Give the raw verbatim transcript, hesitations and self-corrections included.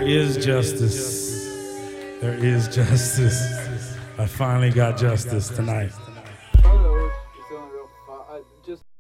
is justice. There is justice. I finally got justice tonight. I don't know, it's feeling real fu- I just